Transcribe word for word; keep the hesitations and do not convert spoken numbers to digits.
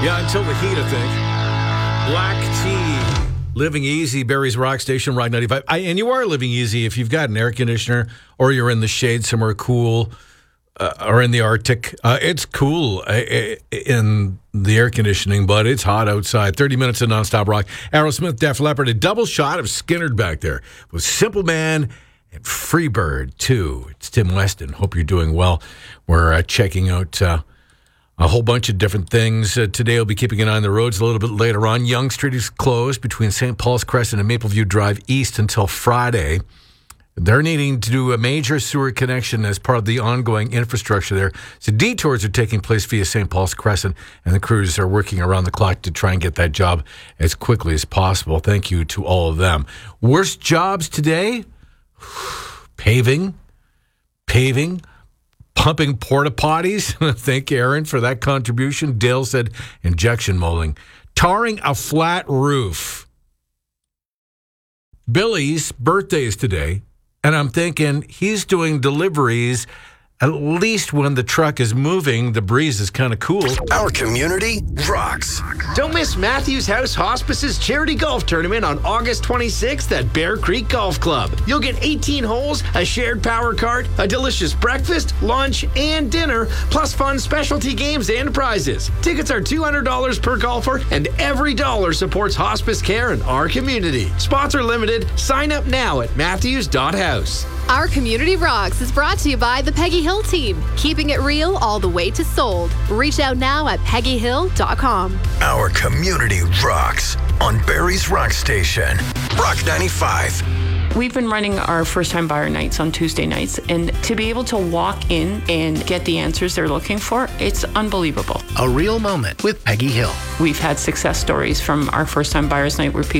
Yeah, until the heat, I think. Black tea. Living easy, Barry's Rock Station, Rock ninety-five. I, and you are living easy if you've got an air conditioner or you're in the shade somewhere cool uh, or in the Arctic. Uh, it's cool uh, in the air conditioning, but it's hot outside. thirty minutes of nonstop rock. Aerosmith, Def Leppard, a double shot of Skynyrd back there with Simple Man and Freebird, too. It's Tim Weston. Hope you're doing well. We're uh, checking out uh, a whole bunch of different things. Uh, today, we'll be keeping an eye on the roads a little bit later on. Yonge Street is closed between Saint Paul's Crescent and Mapleview Drive East until Friday. They're needing to do a major sewer connection as part of the ongoing infrastructure there. So detours are taking place via Saint Paul's Crescent, and the crews are working around the clock to try and get that job as quickly as possible. Thank you to all of them. Worst jobs today? Paving. Paving. Pumping porta potties. Thank you, Aaron, for that contribution. Dale said injection molding. Tarring a flat roof. Billy's birthday is today, and I'm thinking he's doing deliveries at least when the truck is moving. The breeze is kind of cool. Our community rocks. Don't miss Matthews House Hospice's charity golf tournament on August twenty-sixth at Bear Creek Golf Club. You'll get eighteen holes, a shared power cart, a delicious breakfast, lunch, and dinner, plus fun specialty games and prizes. Tickets are two hundred dollars per golfer, and every dollar supports hospice care in our community. Spots are limited. Sign up now at matthews dot house. Our Community Rocks is brought to you by the Peggy Hill team, keeping it real all the way to sold. Reach out now at peggy hill dot com. Our community rocks on Barry's Rock Station, Rock ninety-five. We've been running our first-time buyer nights on Tuesday nights, and to be able to walk in and get the answers they're looking for, it's unbelievable. A real moment with Peggy Hill. We've had success stories from our first-time buyers night where people